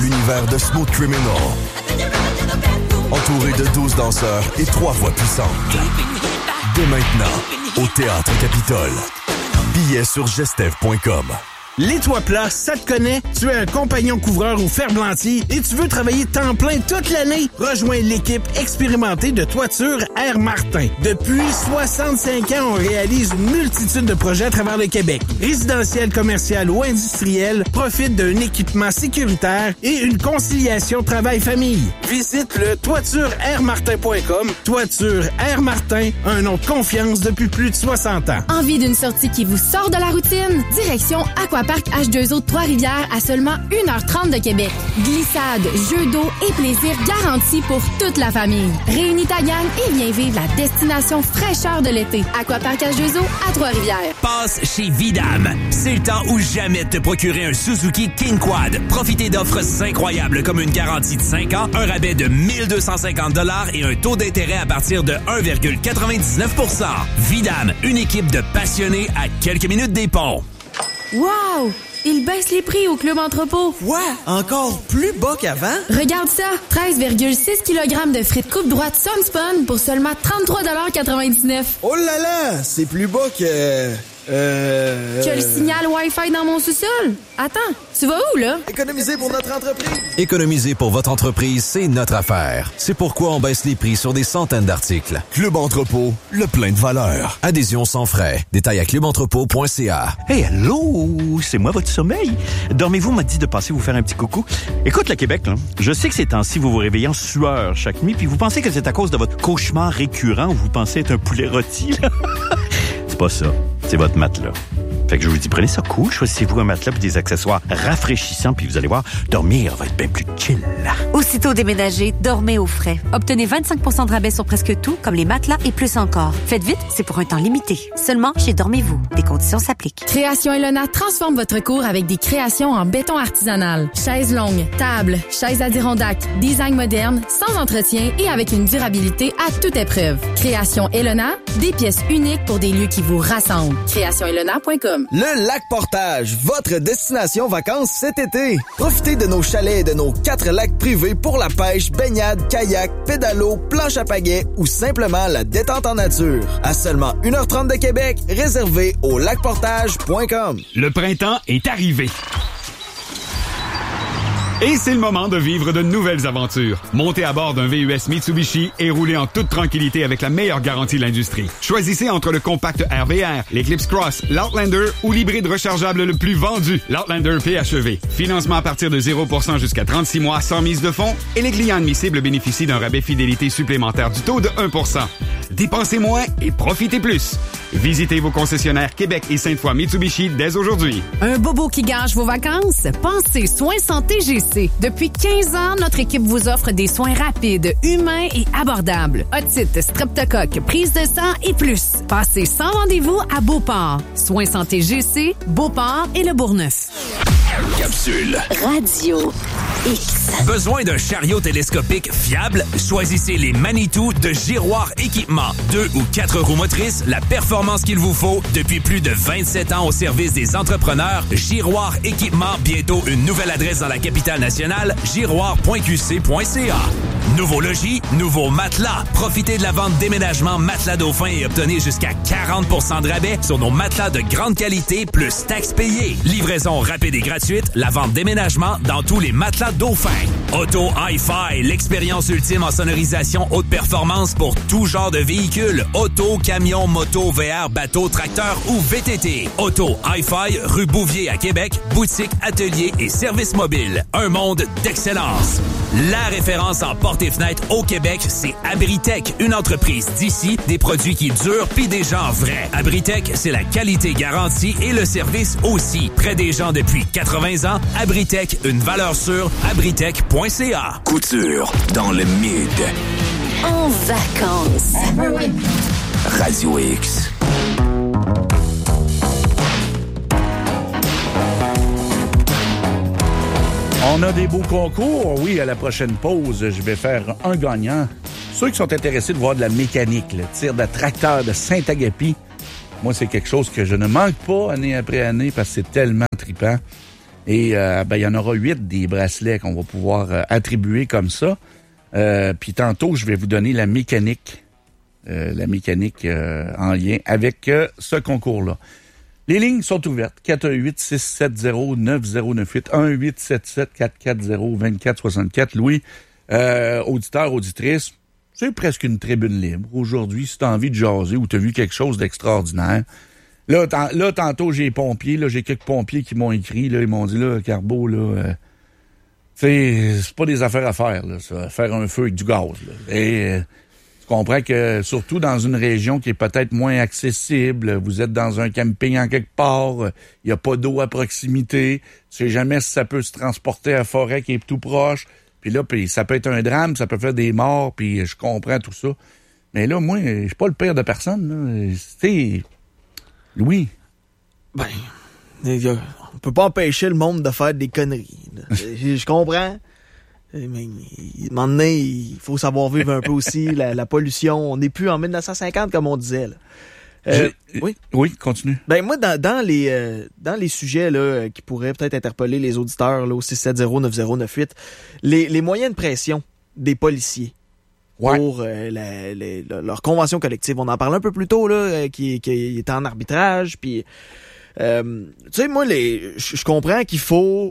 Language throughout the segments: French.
l'univers de Smooth Criminal. Entouré de 12 danseurs et 3 voix puissantes. Dès maintenant, au Théâtre Capitole. Billets sur gestev.com. Les toits plats, ça te connaît? Tu es un compagnon couvreur ou ferblantier et tu veux travailler temps plein toute l'année? Rejoins l'équipe expérimentée de Toiture Air Martin. Depuis 65 ans, on réalise une multitude de projets à travers le Québec. Résidentiel, commercial ou industriel, profite d'un équipement sécuritaire et une conciliation travail-famille. Visite le toitureairmartin.com. Toiture Air Martin, un nom de confiance depuis plus de 60 ans. Envie d'une sortie qui vous sort de la routine? Direction Aquapark H2O de Trois-Rivières à seulement 1h30 de Québec. Glissade, jeux d'eau et plaisir garantis pour toute la famille. Réunis ta gang et viens vivre la destination fraîcheur de l'été. Aquapark H2O à Trois-Rivières. Passe chez Vidam. C'est le temps ou jamais de te procurer un Suzuki King Quad. Profitez d'offres incroyables comme une garantie de 5 ans, un rabais de 1250 $ et un taux d'intérêt à partir de 1,99 %. Vidam, une équipe de passionnés à quelques minutes des ponts. Wow! Ils baissent les prix au Club Entrepôt. Ouais, encore plus bas qu'avant. Regarde ça! 13,6 kg de frites coupe droite Sunspun pour seulement 33,99 $. Oh là là! C'est plus bas que... Tu as le signal Wi-Fi dans mon sous-sol? Attends, tu vas où, là? Économiser pour notre entreprise. Économiser pour votre entreprise, c'est notre affaire. C'est pourquoi on baisse les prix sur des centaines d'articles. Club Entrepôt, le plein de valeur. Adhésion sans frais. Détails à clubentrepôt.ca. Hey, allô? C'est moi, votre sommeil. Dormez-vous m'a dit de passer vous faire un petit coucou. Écoute, le Québec, là, je sais que ces temps-ci, vous vous réveillez en sueur chaque nuit, puis vous pensez que c'est à cause de votre cauchemar récurrent où vous pensez être un poulet rôti, là. C'est pas ça. C'est votre matelas. Fait que je vous dis, prenez ça cool, choisissez-vous un matelas et des accessoires rafraîchissants, puis vous allez voir, dormir va être bien plus chill. Aussitôt déménagé, dormez au frais. Obtenez 25 % de rabais sur presque tout, comme les matelas et plus encore. Faites vite, c'est pour un temps limité. Seulement chez Dormez-vous. Des conditions s'appliquent. Création Elona transforme votre cour avec des créations en béton artisanal. Chaises longues, tables, chaises Adirondack, design moderne, sans entretien et avec une durabilité à toute épreuve. Création Elona, des pièces uniques pour des lieux qui vous rassemblent. CréationElona.com. Le Lac Portage, votre destination vacances cet été. Profitez de nos chalets et de nos 4 lacs privés pour la pêche, baignade, kayak, pédalo, planche à pagaie ou simplement la détente en nature. À seulement 1h30 de Québec, réservé au lacportage.com. Le printemps est arrivé. Et c'est le moment de vivre de nouvelles aventures. Montez à bord d'un VUS Mitsubishi et roulez en toute tranquillité avec la meilleure garantie de l'industrie. Choisissez entre le compact RVR, l'Eclipse Cross, l'Outlander ou l'hybride rechargeable le plus vendu, l'Outlander PHEV. Financement à partir de 0% jusqu'à 36 mois sans mise de fonds et les clients admissibles bénéficient d'un rabais fidélité supplémentaire du taux de 1%. Dépensez moins et profitez plus. Visitez vos concessionnaires Québec et Sainte-Foy Mitsubishi dès aujourd'hui. Un bobo qui gâche vos vacances? Pensez Soins Santé GC. Depuis 15 ans, notre équipe vous offre des soins rapides, humains et abordables. Otite, streptocoque, prise de sang et plus. Passez sans rendez-vous à Beauport. Soins Santé GC, Beauport et Le Bourgneuf. Capsule. Radio X. Besoin d'un chariot télescopique fiable? Choisissez les Manitou de Giroir Équipement. 2 ou 4 roues motrices, la performance qu'il vous faut depuis plus de 27 ans au service des entrepreneurs. Giroir Équipement, bientôt une nouvelle adresse dans la capitale nationale, giroir.qc.ca. Nouveau logis, nouveau matelas. Profitez de la vente déménagement Matelas Dauphin et obtenez jusqu'à 40 % de rabais sur nos matelas de grande qualité plus taxes payées. Livraison rapide et gratuite, la vente déménagement dans tous les matelas Dauphin. Auto Hi-Fi, l'expérience ultime en sonorisation haute performance pour tout genre de véhicules. Auto, camion, moto, VR, bateau, tracteur ou VTT. Auto Hi-Fi, rue Bouvier à Québec, boutique, atelier et service mobile. Un monde d'excellence. La référence en porte et fenêtres au Québec, c'est Abritech, une entreprise d'ici, des produits qui durent pis des gens vrais. Abritech, c'est la qualité garantie et le service aussi. Près des gens depuis 80 ans, Abritech, une valeur sûre, abritech.ca. Couture dans le mid. En vacances. Radio X. On a des beaux concours. Oui, à la prochaine pause, je vais faire un gagnant. Ceux qui sont intéressés de voir de la mécanique, le tir de tracteur de Saint-Agapi, moi, c'est quelque chose que je ne manque pas année après année parce que c'est tellement trippant. Et il y en aura 8 des bracelets qu'on va pouvoir attribuer comme ça. Puis tantôt, je vais vous donner la mécanique en lien avec ce concours-là. Les lignes sont ouvertes. 418-670-9098, 1-877-440-2464. Louis, auditeur, auditrice, c'est presque une tribune libre. Aujourd'hui, si tu as envie de jaser ou tu as vu quelque chose d'extraordinaire. Là, tantôt, j'ai les pompiers. Là, j'ai quelques pompiers qui m'ont écrit. Là, ils m'ont dit, là, Carbo, là, c'est pas des affaires à faire, là, ça, faire un feu avec du gaz. Là. Et tu comprends que, surtout dans une région qui est peut-être moins accessible, vous êtes dans un camping en quelque part, il n'y a pas d'eau à proximité, tu sais jamais si ça peut se transporter à la forêt qui est tout proche, puis là, ça peut être un drame, ça peut faire des morts, puis je comprends tout ça. Mais là, moi, je suis pas le père de personne, là. C'est... Louis. Ben, on peut pas empêcher le monde de faire des conneries. Je comprends. Mais à un moment donné, il faut savoir vivre un peu aussi la pollution. On n'est plus en 1950 comme on disait. Là. Oui, continue. Ben moi, dans les sujets là, qui pourraient peut-être interpeller les auditeurs là, au 670-9098, les moyens de pression des policiers pour leur convention collective. On en parlait un peu plus tôt, là, qui est en arbitrage. Puis, tu sais, moi, je comprends qu'il faut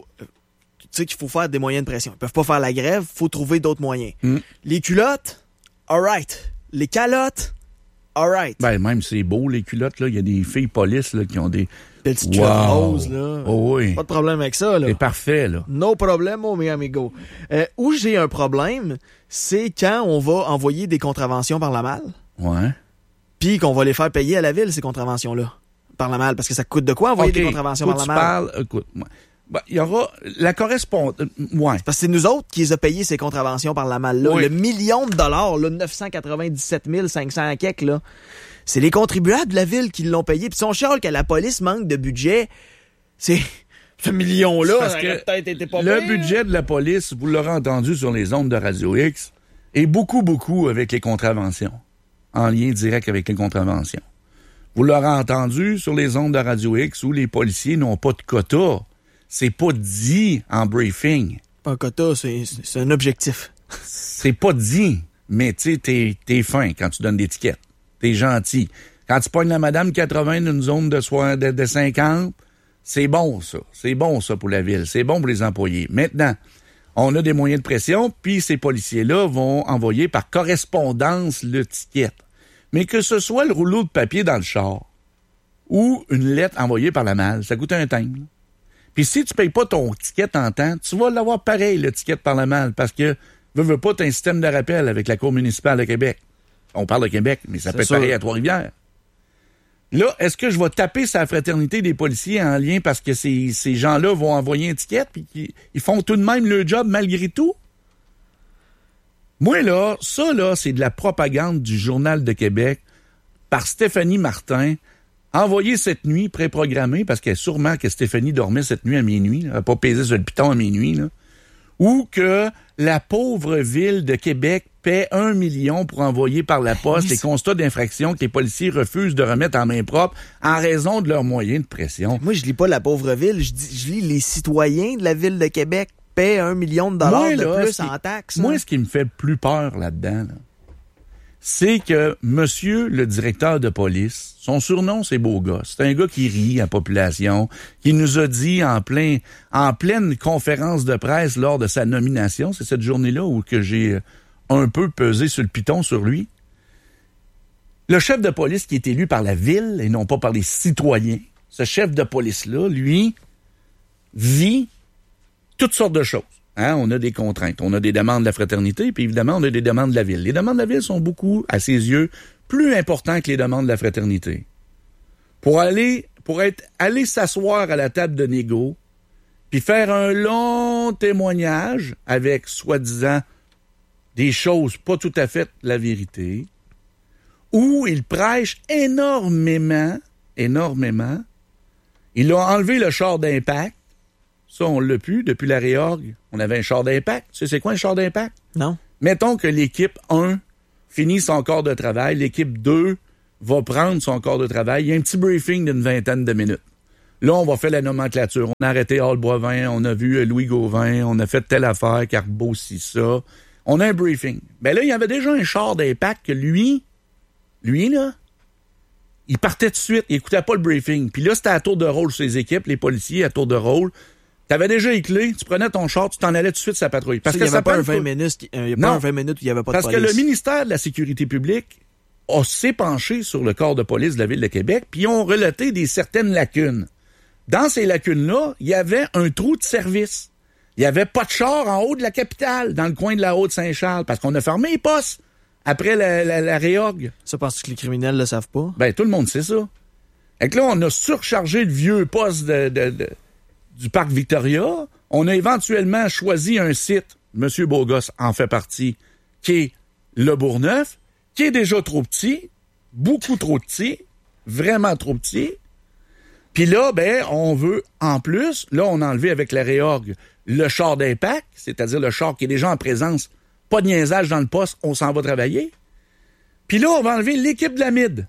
faire des moyens de pression. Ils peuvent pas faire la grève, faut trouver d'autres moyens. Les culottes, all right. Les calottes, all right. Ben, même c'est beau, les culottes, là. Il y a des filles police, là, qui ont des petites culottes roses, là. Oh, oui. Pas de problème avec ça, là. C'est parfait, là. No problemo, mi amigo. Où j'ai un problème, c'est quand on va envoyer des contraventions par la malle. Ouais. Puis qu'on va les faire payer à la ville, ces contraventions-là. Par la malle. Parce que ça coûte de quoi envoyer des contraventions par la malle? Écoute-moi. Ben, il y aura la correspondance. Ouais. Parce que c'est nous autres qui les a payé ces contraventions par la malle-là. Oui. Le million de dollars, là, 997 500 quelques, là. C'est les contribuables de la ville qui l'ont payé. Puis si on chiale que la police manque de budget, c'est ce million-là, parce que peut-être été pas le budget de la police, vous l'aurez entendu sur les ondes de Radio X, est beaucoup avec les contraventions. En lien direct avec les contraventions. Vous l'aurez entendu sur les ondes de Radio X où les policiers n'ont pas de quota. C'est pas dit en briefing. Pas un quota, c'est un objectif. C'est pas dit, mais tu sais, t'es fin quand tu donnes des tickets. T'es gentil. Quand tu pognes la madame 80 d'une zone de 50, c'est bon ça. C'est bon ça pour la ville. C'est bon pour les employés. Maintenant, on a des moyens de pression, puis ces policiers-là vont envoyer par correspondance le ticket. Mais que ce soit le rouleau de papier dans le char ou une lettre envoyée par la malle, ça coûte un timbre. Puis si tu payes pas ton ticket en temps, tu vas l'avoir pareil, le ticket par la malle, parce que, veux pas, t'as un système de rappel avec la Cour municipale de Québec. On parle de Québec, mais ça peut être pareil à Trois-Rivières. Là, est-ce que je vais taper sa fraternité des policiers en lien parce que ces gens-là vont envoyer un ticket puis ils font tout de même le job malgré tout? Moi, là, ça, là, c'est de la propagande du Journal de Québec par Stéphanie Martin, envoyée cette nuit, préprogrammée, parce que sûrement que Stéphanie dormait cette nuit à minuit, elle n'a pas pesé sur le piton à minuit, là, ou que la pauvre ville de Québec paie 1 million pour envoyer par la poste les constats d'infraction que les policiers refusent de remettre en main propre en raison de leurs moyens de pression. Moi, je lis pas la pauvre ville, je lis les citoyens de la ville de Québec paient 1 million de dollars de plus en taxes. Moi, ce qui me fait le plus peur là-dedans, c'est que monsieur le directeur de police, son surnom, c'est Beau Gosse. C'est un gars qui rit à la population, qui nous a dit en pleine conférence de presse lors de sa nomination, c'est cette journée-là où que j'ai un peu pesé sur le piton sur lui. Le chef de police qui est élu par la ville et non pas par les citoyens, ce chef de police-là, lui, vit toutes sortes de choses. Hein? On a des contraintes, on a des demandes de la fraternité, puis évidemment, on a des demandes de la ville. Les demandes de la ville sont beaucoup, à ses yeux, plus importantes que les demandes de la fraternité. Pour aller s'asseoir à la table de négo, puis faire un long témoignage avec, soi-disant, des choses pas tout à fait la vérité, où il prêche énormément. Il a enlevé le char d'impact. Ça, on l'a plus. Depuis la réorg, on avait un char d'impact. Tu sais, c'est quoi un char d'impact? Non. Mettons que l'équipe 1 finit son corps de travail. L'équipe 2 va prendre son corps de travail. Il y a un petit briefing d'une 20aine de minutes. Là, on va faire la nomenclature. On a arrêté Hall Boivin, on a vu Louis Gauvin, on a fait telle affaire, Carbeau, si ça. On a un briefing. Ben là, il y avait déjà un char d'impact que lui, là, il partait tout de suite, il écoutait pas le briefing. Puis là, c'était à tour de rôle sur les équipes, les policiers à tour de rôle. T'avais déjà les clés, tu prenais ton char, tu t'en allais tout de suite sur la patrouille. Parce que il n'y avait pas un 20 minutes, où il n'y avait pas de police. Parce que le ministère de la Sécurité publique s'est penché sur le corps de police de la Ville de Québec, puis ils ont relaté certaines lacunes. Dans ces lacunes-là, il y avait un trou de service. Il n'y avait pas de char en haut de la capitale, dans le coin de la Haute-Saint-Charles, parce qu'on a fermé les postes après la réorgue. Ça, penses-tu que les criminels le savent pas? Ben, tout le monde sait ça. Fait que là, on a surchargé le vieux poste du Parc Victoria. On a éventuellement choisi un site, M. Beaugosse en fait partie, qui est le Bourgneuf, qui est déjà trop petit, beaucoup trop petit, vraiment trop petit. Puis là, ben, on veut, en plus, là, on a enlevé avec la réorgue le char d'impact, c'est-à-dire le char qui est déjà en présence, pas de niaisage dans le poste, on s'en va travailler. Puis là, on va enlever l'équipe de la mid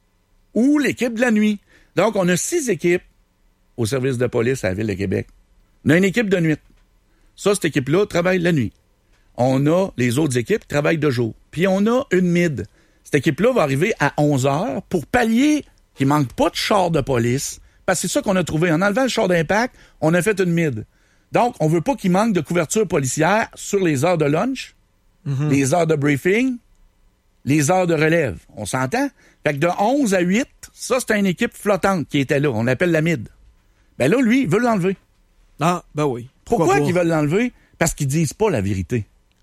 ou l'équipe de la nuit. Donc, on a 6 équipes au service de police à la Ville de Québec. On a une équipe de nuit. Ça, cette équipe-là travaille la nuit. On a les autres équipes qui travaillent de jour. Puis on a une mid. Cette équipe-là va arriver à 11h pour pallier qu'il manque pas de char de police. Parce que c'est ça qu'on a trouvé. En enlevant le char d'impact, on a fait une mid. Donc, on veut pas qu'il manque de couverture policière sur les heures de lunch, les heures de briefing, les heures de relève. On s'entend? Fait que de 11 à 8, ça, c'est une équipe flottante qui était là. On l'appelle la mid. Ben là, lui, il veut l'enlever. Ah, ben oui. Pourquoi qu'ils veulent l'enlever? Parce qu'ils disent pas la vérité.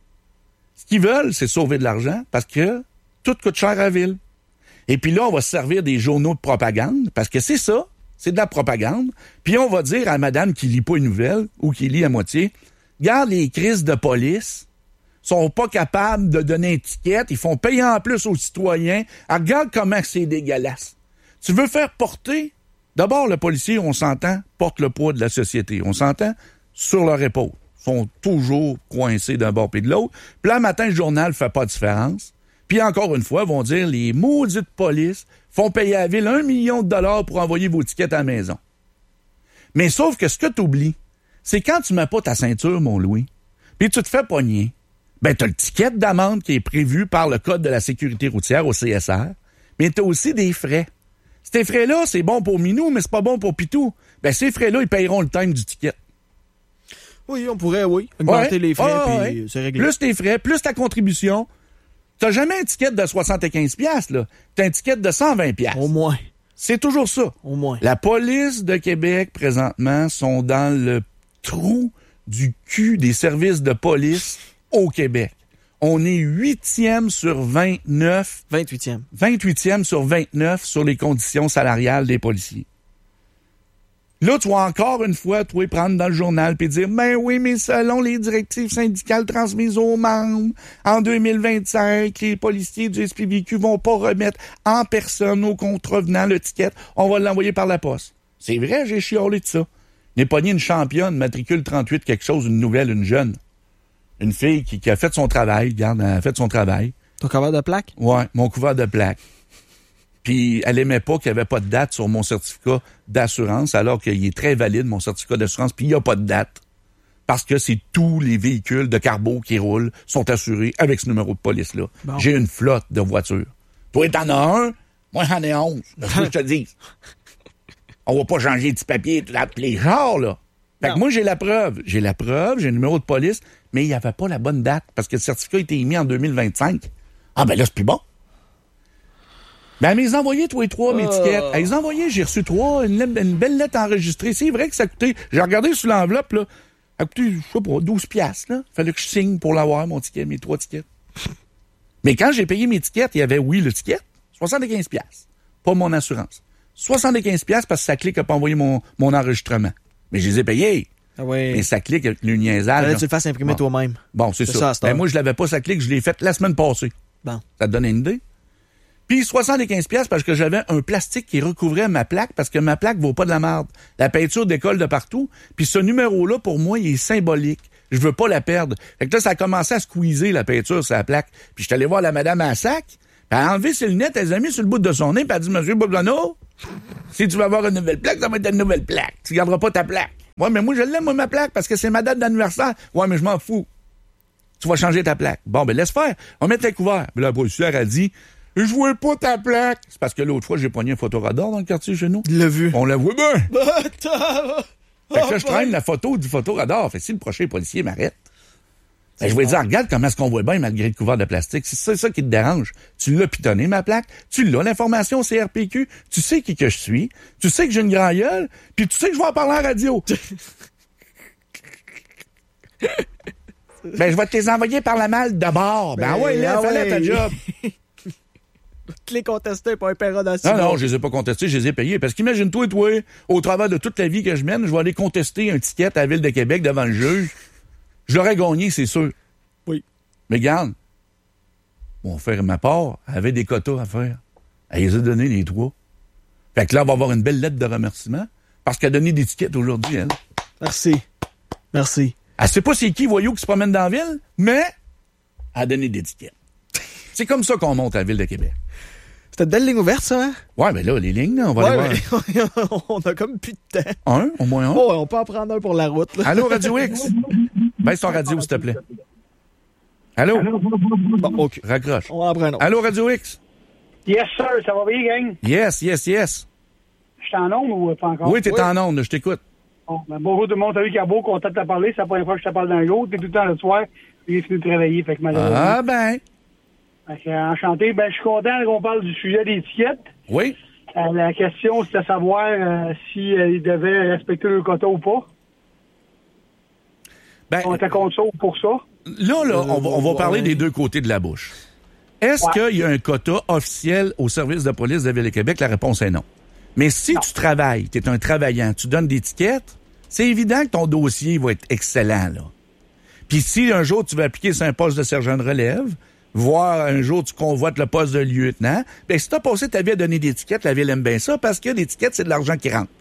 Ce qu'ils veulent, c'est sauver de l'argent parce que tout coûte cher à la ville. Et puis là, on va se servir des journaux de propagande parce que c'est ça, c'est de la propagande. Puis on va dire à madame qui lit pas une nouvelle ou qui lit à moitié, regarde les crises de police, sont pas capables de donner une étiquette, ils font payer en plus aux citoyens. Alors, regarde comment c'est dégueulasse. Tu veux faire porter... D'abord, le policier, on s'entend, porte le poids de la société. On s'entend sur leur épaule. Ils sont toujours coincés d'un bord et de l'autre. Puis là, le matin, le journal fait pas de différence. Puis encore une fois, ils vont dire, les maudites polices font payer à la ville 1 million de dollars pour envoyer vos tickets à la maison. Mais sauf que ce que tu oublies, c'est quand tu mets pas ta ceinture, mon Louis, puis tu te fais pogner, ben t'as le ticket d'amende qui est prévu par le Code de la sécurité routière au CSR, mais t'as aussi des frais. Ces frais-là, c'est bon pour Minou, mais c'est pas bon pour Pitou. Ben, ces frais-là, ils payeront le time du ticket. Oui, on pourrait, augmenter les frais, puis c'est réglé. Plus tes frais, plus ta contribution. T'as jamais un ticket de 75$, là. T'as un ticket de 120$. Au moins. C'est toujours ça. Au moins. La police de Québec, présentement, sont dans le trou du cul des services de police au Québec. On est 8e sur 29. 28e. 28e sur 29 sur les conditions salariales des policiers. Là, tu vas encore une fois, toi, prendre dans le journal puis dire, ben oui, mais selon les directives syndicales transmises aux membres, en 2025, les policiers du SPVQ vont pas remettre en personne aux contrevenants le ticket. On va l'envoyer par la poste. C'est vrai, j'ai chiolé de ça. N'est pas ni une championne, matricule 38, quelque chose, une nouvelle, une jeune. Une fille qui a fait son travail, regarde, elle a fait son travail. Ton couvert de plaque? Ouais, mon couvert de plaque. Puis elle aimait pas qu'il n'y avait pas de date sur mon certificat d'assurance, alors qu'il est très valide, mon certificat d'assurance, puis il n'y a pas de date. Parce que c'est tous les véhicules de carbo qui roulent sont assurés avec ce numéro de police-là. Bon. J'ai une flotte de voitures. Toi, t'en as un, moi, j'en ai 11. C'est ce que je te dis. On va pas changer de petit papier, les genres, là. Fait que moi, j'ai la preuve. J'ai le numéro de police, mais il n'y avait pas la bonne date parce que le certificat a été émis en 2025. Ah, ben là, c'est plus bon. Ben, mais ils envoyaient, toi et trois, mes tickets. Ils envoyaient, j'ai reçu 3, une belle lettre enregistrée. C'est vrai que ça coûtait, j'ai regardé sous l'enveloppe, là, ça a coûté, je sais pas, 12$, là. Fallait que je signe pour l'avoir, mon ticket, mes 3 tickets. Mais quand j'ai payé mes tickets, il y avait, oui, le ticket, 75$. Pas mon assurance. 75$ parce que ça clique n'a pas envoyé mon enregistrement. Mais je les ai payés. Ah oui. Mais ça clique avec le niaisage. Fallait que tu le fasses imprimer toi-même. Bon, c'est ça. Ben, moi, je l'avais pas, ça clique, je l'ai fait la semaine passée. Bon. Ça te donne une idée? Puis 75$ parce que j'avais un plastique qui recouvrait ma plaque parce que ma plaque vaut pas de la merde. La peinture décolle de partout. Puis ce numéro-là, pour moi, il est symbolique. Je veux pas la perdre. Fait que là, ça a commencé à squeezer la peinture sur la plaque. Puis je suis allé voir la madame à sac. Elle a enlevé ses lunettes, elle les a mis sur le bout de son nez, puis elle a dit, Monsieur Bourgeonneau, si tu veux avoir une nouvelle plaque, ça va être une nouvelle plaque. Tu garderas pas ta plaque. Ouais, mais moi, je l'aime, moi, ma plaque, parce que c'est ma date d'anniversaire. Ouais, mais je m'en fous. Tu vas changer ta plaque. Bon, ben laisse faire. On va mettre les couverts. Puis la policière a dit, je vois pas ta plaque. C'est parce que l'autre fois, j'ai pogné un photoradar dans le quartier chez nous. Il l'a vu. On la voit bien. Fait que là, je traîne la photo du photoradar. Fait que si le prochain policier m'arrête, ben, je vais dire, regarde comment est-ce qu'on voit bien malgré le couvert de plastique. C'est ça qui te dérange. Tu l'as pitonné, ma plaque. Tu l'as, l'information CRPQ. Tu sais qui que je suis. Tu sais que j'ai une grande gueule. Puis tu sais que je vais en parler en radio. Ben, je vais te les envoyer par la malle de bord. Ben ouais, là, fallait ta job. Tu les contestais, pas un pérodacile. Non, je les ai pas contestés, je les ai payés. Parce qu'imagine-toi, toi, au travers de toute la vie que je mène, je vais aller contester un ticket à la Ville de Québec devant le juge. Je l'aurais gagné, c'est sûr. Oui. Mais regarde, mon frère et ma part avaient des quotas à faire. Elle les a donnés les 3. Fait que là, on va avoir une belle lettre de remerciement parce qu'elle a donné des tickets aujourd'hui, elle. Merci. Elle sait pas c'est qui, voyou, qui se promène dans la ville, mais elle a donné des tickets. C'est comme ça qu'on monte à la Ville de Québec. C'était une belle ligne ouverte, ça, hein? Ouais, mais là, les lignes, là, on va aller voir. On a comme plus de temps. Un, au moins un. Oh, on peut en prendre un pour la route, là. Allô, Radio X? Baisse ton radio, s'il te plaît. Allô? Bon, OK. Raccroche. On va en prendre un autre. Allô, Radio X? Yes, sir. Ça va bien, gang? Yes. Je suis en onde ou pas encore? Oui, t'es en onde, je t'écoute. Bon, ben, bonjour tout le monde. Salut, Cabo. Content de te parler. C'est la première fois que je te parle d'un jour. T'es tout le temps le soir. J'ai fini de travailler. Fait que malheureusement. Ah, ben. Fait que, enchanté. Ben, je suis content qu'on parle du sujet des tickets. Oui. La question, c'est de savoir s'ils devaient respecter le quota ou pas. Ben, on était contre ça ou pour ça. Là, on va parler des deux côtés de la bouche. Est-ce qu'il y a un quota officiel au service de police de la Ville de Québec? La réponse est non. Mais si tu travailles, tu es un travaillant, tu donnes des tickets, c'est évident que ton dossier va être excellent, là. Puis si un jour tu veux appliquer sur un poste de sergent de relève, voire un jour tu convoites le poste de lieutenant, ben si tu as passé ta vie à donner des tickets, la Ville aime bien ça parce que des tickets, c'est de l'argent qui rentre.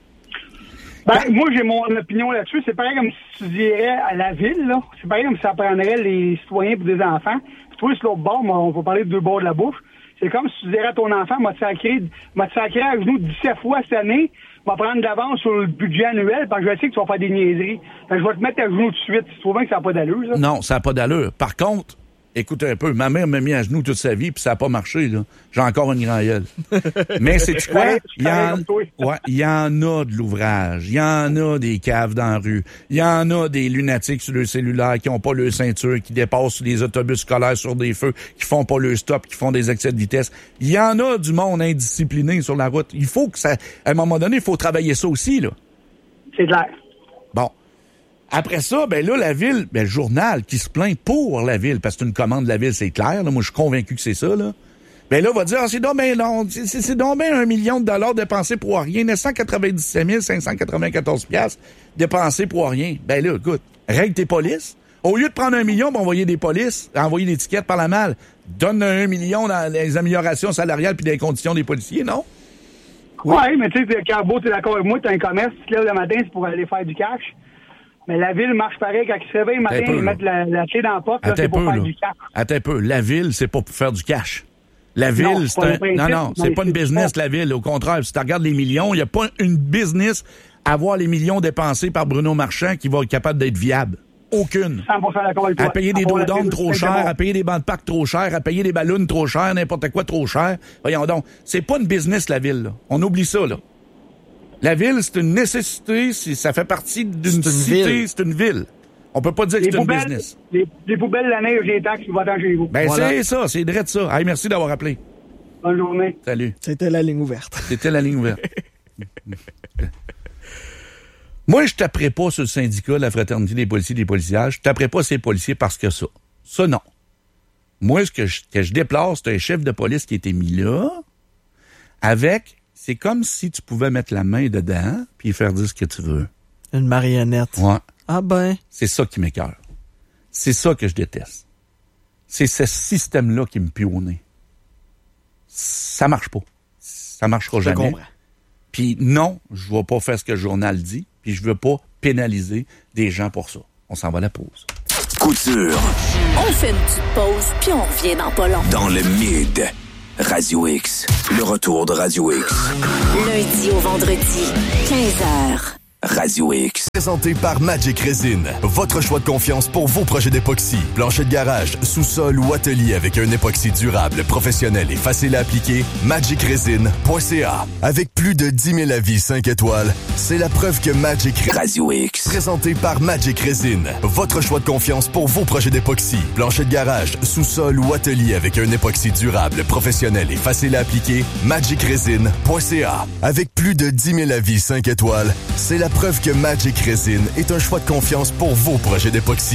Moi, j'ai mon opinion là-dessus. C'est pareil comme si tu dirais à la Ville, là. C'est pareil comme si ça prendrait les citoyens pour des enfants. Puis toi, sur l'autre bord, on va parler de deux bords de la bouche. C'est comme si tu dirais à ton enfant, m'a sacré à genoux 17 fois cette année, m'a prendre d'avance sur le budget annuel, parce que je sais que tu vas faire des niaiseries. Fait que je vais te mettre à genoux tout de suite. Tu trouves bien que ça n'a pas d'allure, ça? Non, ça n'a pas d'allure. Par contre, écoute un peu, ma mère m'a mis à genoux toute sa vie, puis ça n'a pas marché, là. J'ai encore une grande gueule. Mais c'est quoi? Il y en a de l'ouvrage. Il y en a des caves dans la rue. Il y en a des lunatiques sur le cellulaire qui n'ont pas leur ceinture, qui dépassent les autobus scolaires sur des feux, qui font pas le stop, qui font des excès de vitesse. Il y en a du monde indiscipliné sur la route. Il faut que ça, à un moment donné, il faut travailler ça aussi, là. C'est clair. Bon. Après ça, ben là, la Ville, ben le journal qui se plaint pour la Ville, parce que c'est une commande de la Ville, c'est clair, là, moi je suis convaincu que c'est ça, là. Ben là, on va dire, c'est donc ben non, c'est donc ben $1 million dépensés pour rien, 997 594 piastres dépensés pour rien. Ben là, écoute, règle tes polices. Au lieu de prendre 1 million pour envoyer des polices, envoyer des tickets par la malle, donne 1 million dans les améliorations salariales puis des conditions des policiers, non? Oui, mais tu sais, Carbo, t'es d'accord avec moi, t'as un commerce, tu te lèves le matin, c'est pour aller faire du cash. Mais la Ville marche pareil. Quand ils se réveillent le matin, ils mettent la clé dans la porte, là, c'est pour faire du cash. Attends un peu. La Ville, c'est pas pour faire du cash. La Ville, c'est pas une business, la Ville. Au contraire, si tu regardes les millions, il n'y a pas une business à voir les millions dépensés par Bruno Marchand qui va être capable d'être viable. Aucune. 100% d'accord avec toi. À payer des dos d'ombre trop chers, à payer des bancs de parc trop chers, à payer des ballons trop chers, n'importe quoi trop cher. Voyons donc. C'est pas une business, la Ville, là. On oublie ça, là. La Ville, c'est une nécessité, ça fait partie d'une cité, c'est une ville. On peut pas dire que c'est une business. Les poubelles, la neige, les taxes, ils vont attendre chez vous. Ben voilà. C'est ça, c'est vrai de ça. Hey, merci d'avoir appelé. Bonne journée. Salut. C'était la ligne ouverte. C'était la ligne ouverte. Moi, je taperais pas sur le syndicat de la Fraternité des policiers et des policières. Je taperais pas ces policiers parce que ça. Ça, non. Moi, ce que je déplore, c'est un chef de police qui a été mis là avec... C'est comme si tu pouvais mettre la main dedans puis faire dire ce que tu veux. Une marionnette. Ouais. Ah ben. C'est ça qui m'écoeure. C'est ça que je déteste. C'est ce système-là qui me pue au nez. Ça marche pas. Ça marchera jamais. Je comprends. Puis non, je vais pas faire ce que le journal dit, puis je veux pas pénaliser des gens pour ça. On s'en va à la pause. couture. On fait une petite pause, puis on revient dans pas long. Dans le mid, Radio X. Le retour de Radio X. Lundi au vendredi, 15h. Radio X. Présenté par Magic Resin. Votre choix de confiance pour vos projets d'époxy. Plancher de garage, sous-sol ou atelier avec un époxy durable, professionnel et facile à appliquer. MagicResin.ca. Avec plus de 10 000 avis 5 étoiles, c'est la preuve que Magic Radio X. Présenté par Magic Resin. Votre choix de confiance pour vos projets d'époxy. Plancher de garage, sous-sol ou atelier avec un époxy durable, professionnel et facile à appliquer. MagicResin.ca. Avec plus de 10 000 avis 5 étoiles, c'est la preuve que Magic Resin est un choix de confiance pour vos projets d'époxy.